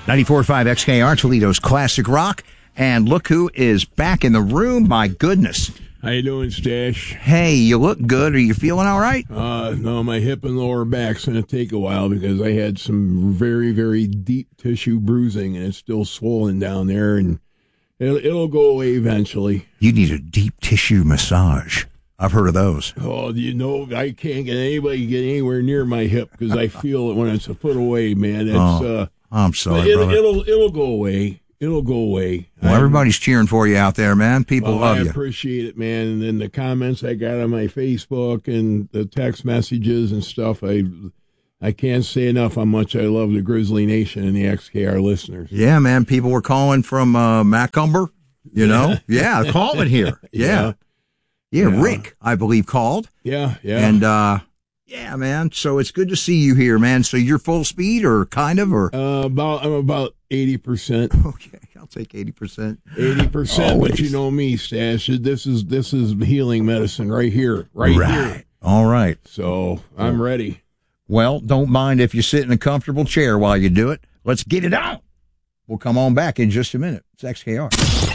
94.5 XKR, Toledo's classic rock. And look who is back in the room. My goodness. How you doing, Stash? Hey, you look good. Are you feeling all right? No, my hip and lower back's going to take a while because I had some very, very deep tissue bruising, and it's still swollen down there, and it'll go away eventually. You need a deep tissue massage. I've heard of those. Oh, I can't get anybody to get anywhere near my hip because I feel it when it's a foot away, man. It's, I'm sorry, brother. It'll go away. It'll go away. Well, everybody's cheering for you out there, man. People love you. I appreciate it, man. And then the comments I got on my Facebook and the text messages and stuff, I can't say enough how much I love the Grizzly Nation and the XKR listeners. Yeah, man. People were calling from Macomber, you know? Yeah, calling here. Yeah, Rick, I believe, called. Yeah. And, yeah, man. So it's good to see you here, man. So you're full speed or kind of, or? I'm about 80%. Okay, I'll take 80%. 80%, but you know me, Stash. This is healing medicine right here. Right here. All right. So I'm ready. Well, don't mind if you sit in a comfortable chair while you do it. Let's get it out. We'll come on back in just a minute. It's XKR.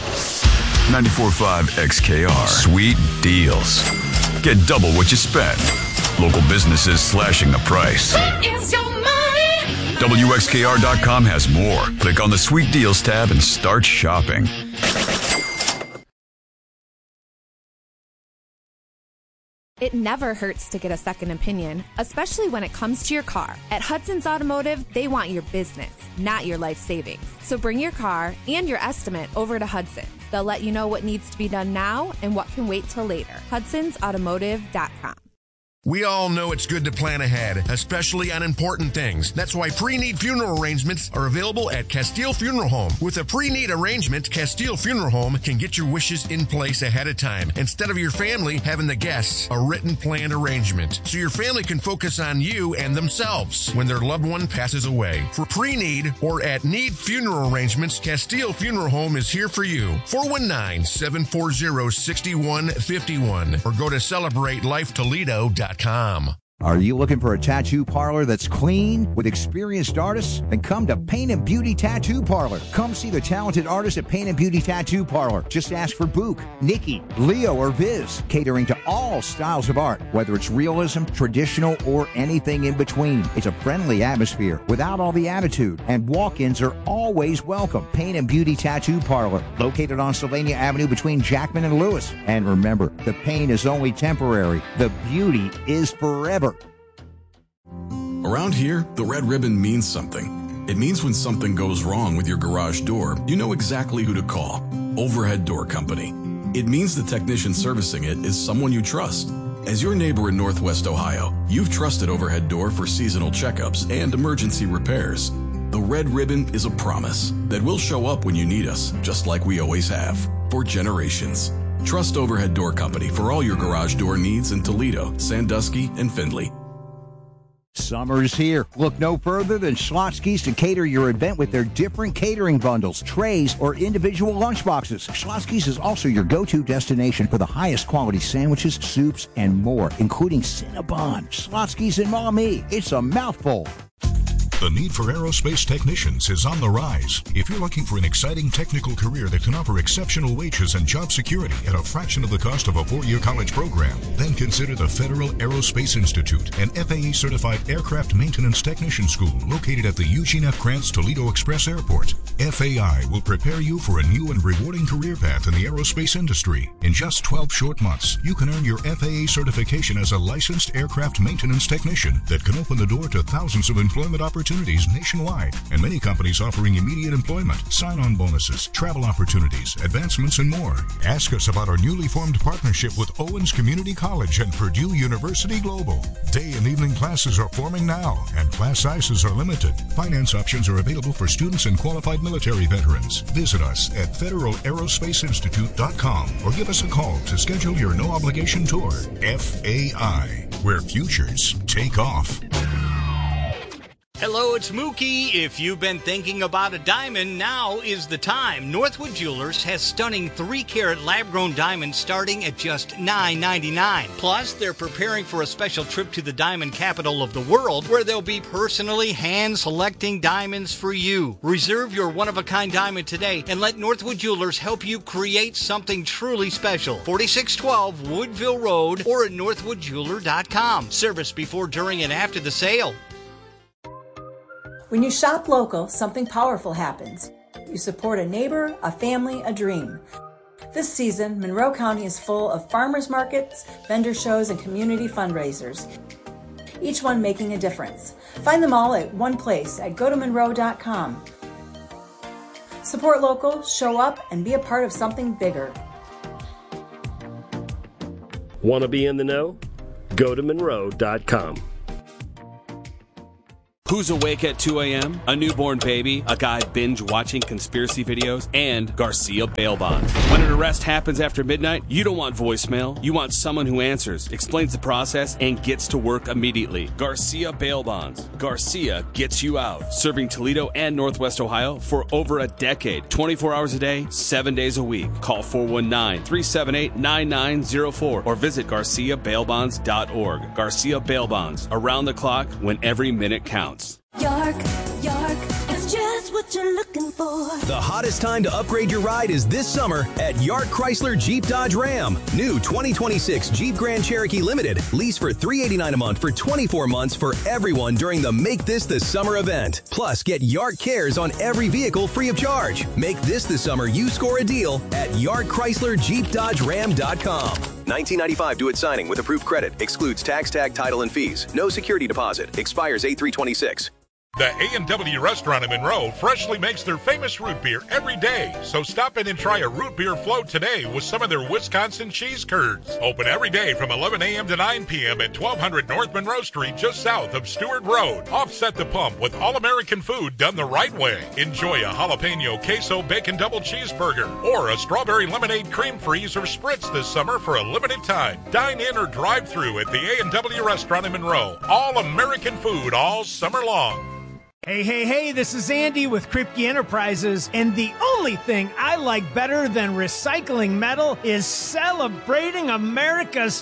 94.5 XKR. Sweet deals. Get double what you spend. Local businesses slashing the price. It's your money. WXKR.com has more. Click on the Sweet Deals tab and start shopping. It never hurts to get a second opinion, especially when it comes to your car. At Hudson's Automotive, they want your business, not your life savings. So bring your car and your estimate over to Hudson's. They'll let you know what needs to be done now and what can wait till later. Hudson'sAutomotive.com. We all know it's good to plan ahead, especially on important things. That's why pre-need funeral arrangements are available at Castile Funeral Home. With a pre-need arrangement, Castile Funeral Home can get your wishes in place ahead of time, instead of your family having the guests a written planned arrangement, so your family can focus on you and themselves when their loved one passes away. For pre-need or at need funeral arrangements, Castile Funeral Home is here for you. 419-740-6151 or go to CelebrateLifeToledo.com. Are you looking for a tattoo parlor that's clean with experienced artists? Then come to Paint and Beauty Tattoo Parlor. Come see the talented artists at Paint and Beauty Tattoo Parlor. Just ask for Book, Nikki, Leo, or Viz, catering to all styles of art, whether it's realism, traditional, or anything in between. It's a friendly atmosphere without all the attitude, and walk-ins are always welcome. Paint and Beauty Tattoo Parlor, located on Sylvania Avenue between Jackman and Lewis. And remember, the pain is only temporary. The beauty is forever. Around here, the red ribbon means something. It means when something goes wrong with your garage door, you know exactly who to call. Overhead Door Company. It means the technician servicing it is someone you trust. As your neighbor in Northwest Ohio, you've trusted Overhead Door for seasonal checkups and emergency repairs. The red ribbon is a promise that we'll show up when you need us, just like we always have, for generations. Trust Overhead Door Company for all your garage door needs in Toledo, Sandusky, and Findlay. Summer's here. Look no further than Schlotzsky's to cater your event with their different catering bundles, trays, or individual lunchboxes. Schlotzsky's is also your go-to destination for the highest quality sandwiches, soups, and more, including Cinnabon, Schlotzsky's, and Maumee. It's a mouthful. The need for aerospace technicians is on the rise. If you're looking for an exciting technical career that can offer exceptional wages and job security at a fraction of the cost of a 4-year college program, then consider the Federal Aerospace Institute, an FAA-certified aircraft maintenance technician school located at the Eugene F. Krantz Toledo Express Airport. FAI will prepare you for a new and rewarding career path in the aerospace industry. In just 12 short months, you can earn your FAA certification as a licensed aircraft maintenance technician that can open the door to thousands of employment opportunities nationwide, and many companies offering immediate employment, sign-on bonuses, travel opportunities, advancements, and more. Ask us about our newly formed partnership with Owens Community College and Purdue University Global. Day and evening classes are forming now, and class sizes are limited. Finance options are available for students and qualified military veterans. Visit us at federalAerospaceInstitute.com or give us a call to schedule your no-obligation tour. FAI, where futures take off. Hello, it's Mookie. If you've been thinking about a diamond, now is the time. Northwood Jewelers has stunning 3-carat lab-grown diamonds starting at just $9.99. Plus, they're preparing for a special trip to the diamond capital of the world, where they'll be personally hand-selecting diamonds for you. Reserve your one-of-a-kind diamond today and let Northwood Jewelers help you create something truly special. 4612 Woodville Road or at northwoodjeweler.com. Service before, during, and after the sale. When you shop local, something powerful happens. You support a neighbor, a family, a dream. This season, Monroe County is full of farmers markets, vendor shows, and community fundraisers, each one making a difference. Find them all at one place at gotomonroe.com. Support local, show up, and be a part of something bigger. Want to be in the know? Go to Monroe.com. Who's awake at 2 a.m.? A newborn baby, a guy binge-watching conspiracy videos, and Garcia bail bonds. When an arrest happens after midnight, you don't want voicemail. You want someone who answers, explains the process, and gets to work immediately. Garcia bail bonds. Garcia gets you out. Serving Toledo and Northwest Ohio for over a decade. 24 hours a day, 7 days a week. Call 419-378-9904 or visit GarciaBailBonds.org. Garcia Bail Bonds. Around the clock when every minute counts. York is just what you're looking for. The hottest time to upgrade your ride is this summer at York Chrysler Jeep Dodge Ram. New 2026 Jeep Grand Cherokee Limited. Lease for $389 a month for 24 months for everyone during the Make This the Summer event. Plus, get York Cares on every vehicle free of charge. Make this the summer you score a deal at YorkChryslerJeepDodgeRam.com. $19.95 due at signing with approved credit. Excludes tax, tag, title, and fees. No security deposit. Expires 8/3/26. The A&W Restaurant in Monroe freshly makes their famous root beer every day. So stop in and try a root beer float today with some of their Wisconsin cheese curds. Open every day from 11 a.m. to 9 p.m. at 1200 North Monroe Street, just south of Stewart Road. Offset the pump with all-American food done the right way. Enjoy a jalapeno queso bacon double cheeseburger or a strawberry lemonade cream freeze or spritz this summer for a limited time. Dine in or drive through at the A&W Restaurant in Monroe. All-American food all summer long. Hey, this is Andy with Kripke Enterprises, and the only thing I like better than recycling metal is celebrating America's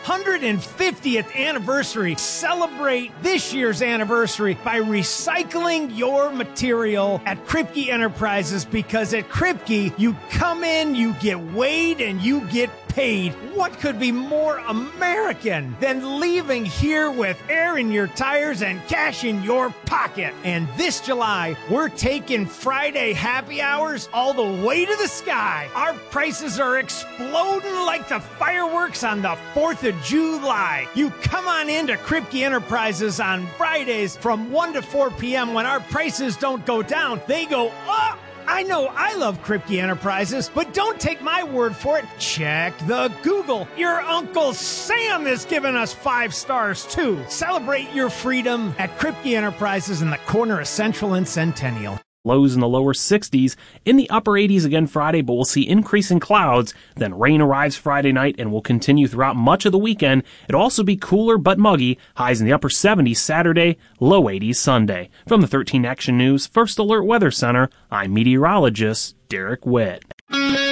250th anniversary. Celebrate this year's anniversary by recycling your material at Kripke Enterprises, because at Kripke, you come in, you get weighed, and you get paid. What could be more American than leaving here with air in your tires and cash in your pocket? And this July, we're taking Friday happy hours all the way to the sky. Our prices are exploding like the fireworks on the 4th of July. You come on into Kripke Enterprises on Fridays from 1 to 4 p.m. when our prices don't go down, they go up. I know I love Kripke Enterprises, but don't take my word for it. Check the Google. Your Uncle Sam is giving us 5 stars, too. Celebrate your freedom at Kripke Enterprises in the corner of Central and Centennial. Lows in the lower 60s, in the upper 80s again Friday, but we'll see increasing clouds. Then rain arrives Friday night and will continue throughout much of the weekend. It'll also be cooler but muggy. Highs in the upper 70s Saturday, low 80s Sunday. From the 13 Action News First Alert Weather Center, I'm meteorologist Derek Witt.